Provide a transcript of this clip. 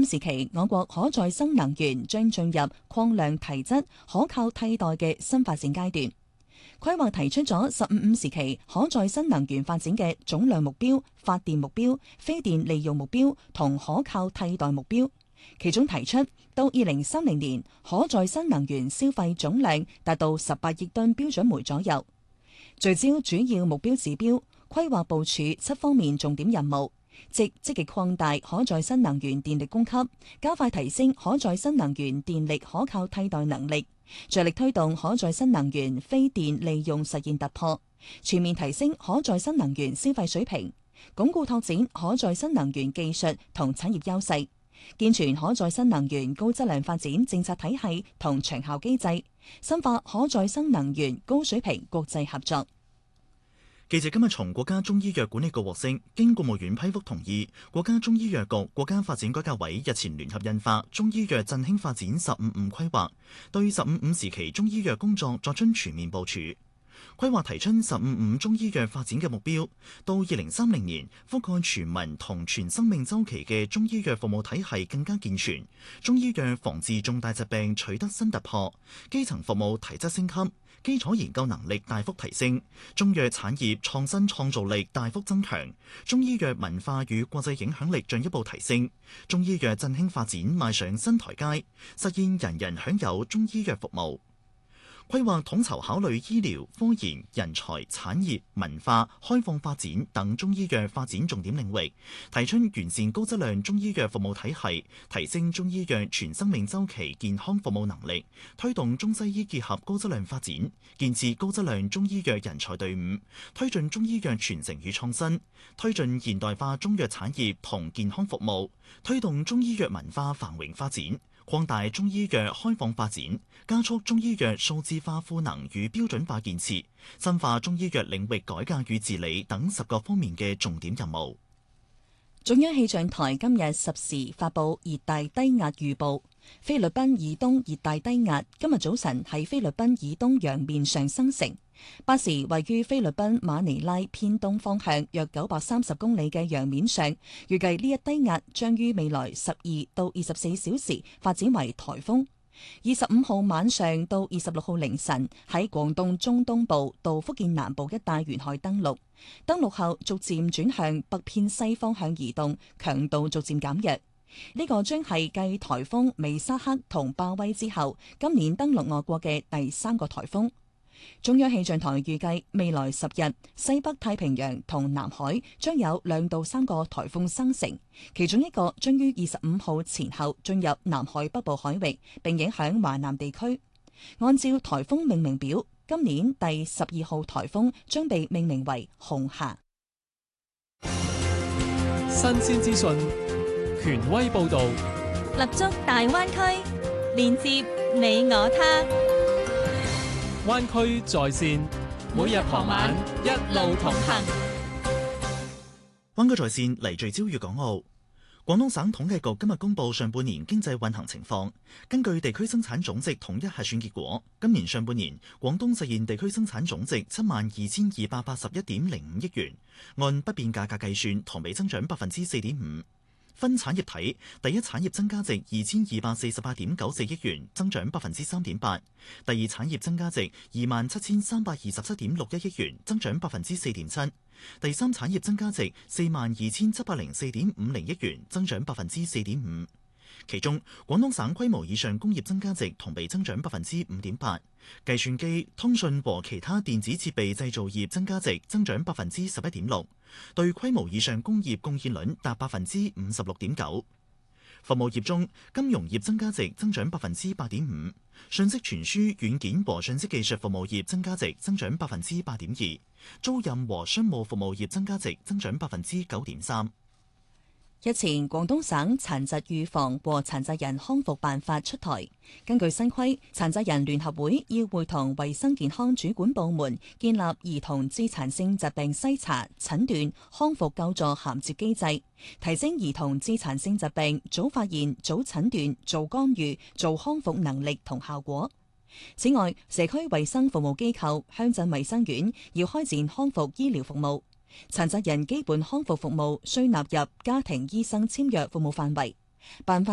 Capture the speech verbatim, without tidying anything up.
時期，我國可再生能源將進入礦量提質、可靠替代嘅新發展階段。規劃提出咗十五五時期可再生能源發展嘅總量目標、發電目標、非電利用目標同可靠替代目標。其中提出到二零三零年可再生能源消費總量達到十八億噸標準煤左右。聚焦主要目標指標，規劃部署七方面重點任務，即積極擴大可再生能源電力供給，加快提升可再生能源電力可靠替代能力，着力推動可再生能源非電利用實現突破，全面提升可再生能源消費水平，鞏固拓展可再生能源技術同產業優勢，健全可再生能源高質量發展政策體系同長效機制，深化可再生能源高水平國際合作。 記者今日從國家中醫藥管理局獲悉，經國務院批覆同意，國家中醫藥局、國家發展改革委日前聯合印發《中醫藥振興發展十五五規劃》，對十五五時期中醫藥工作作出全面部署。規劃提出十五五中醫藥發展嘅目標，到二零三零年覆蓋全民同全生命週期嘅中醫藥服務體系更加健全，中醫藥防治重大疾病取得新突破，基層服務提質升級，基礎研究能力大幅提升，中藥產業創新創造力大幅增強，中醫藥文化與國際影響力進一步提升，中醫藥振興發展邁上新台階，實現人人享有中醫藥服務。規劃統籌考慮醫療、科研、人才、產業、文化、開放發展等中醫藥發展重點領域，提出完善高質量中醫藥服務體系，提升中醫藥全生命週期健康服務能力，推動中西醫結合高質量發展，建設高質量中醫藥人才隊伍，推進中醫藥傳承與創新，推進現代化中藥產業同健康服務，推動中醫藥文化繁榮發展，擴大中醫藥開放發展，加速中醫藥數字化賦能與標準化建設，深化中醫藥領域改革與治理等十個方面嘅重點任務。 中央氣象台今日十時發布熱帶低壓預報，菲律賓以東熱帶低壓今日早晨喺菲律賓以東洋面上生成。八時位於菲律賓馬尼拉偏東方向約九百三十公里嘅洋面上，預計呢一低壓將於未來十二到二十四小時發展為颱風。二十五號晚上到二十六號凌晨喺廣東中東部到福建南部一帶沿海登陸，登陸後逐漸轉向北偏西方向移動，強度逐漸減弱。呢個將係繼颱風美沙克同巴威之後，今年登陸我國嘅第三個颱風。中央氣象台預計未來十日，西北太平洋同南海將有兩到三個颱風生成，其中一個將於二十五號前後進入南海北部海域，並影響華南地區。按照颱風命名表，今年第十二號颱風將被命名為紅霞。 新鮮資訊，權威報導， 立足大灣區，連接你我他。 灣區在線，每日傍晚一路同行。 灣區在線嚟聚焦粵港澳。廣東省統計局今日公布上半年經濟運行情況。根據地區生產總值統一核算結果，今年上半年廣東實現地區生產總值七萬二千二百八十一點零五億元，按不變價格計算，同比增長百分之四點五。分產業睇，第一產業增加值二千二百四十八點九四億元，增長百分之三點八；第二產業增加值二萬七千三百二十七點六一億元，增長百分之四點七；第三產業增加值四萬二千七百零四點五零億元，增長百分之四點五。其中，廣東省規模以上工業增加值同比增長百分之五點八，計算機、通訊和其他電子設備製造業增加值增長百分之十一點六，對規模以上工業貢獻率達百分之五十六點九。服務業中，金融業增加值增長百分之八點五，信息傳輸、軟件和信息技術服務業增加值增長百分之八點二，租賃和商務服務業增加值增長百分之九點三。 日前，廣東省殘疾預防和殘疾人康復辦法出台。根據新規，殘疾人聯合會要會同衛生健康主管部門建立兒童致殘性疾病篩查、診斷、康復救助銜接機制，提升兒童致殘性疾病早發現、早診斷、早干預、早康復能力同效果。此外，社區衛生服務機構、鄉鎮衛生院要開展康復醫療服務。殘疾人基本康復服務需納入家庭醫生簽約服務範圍。辦法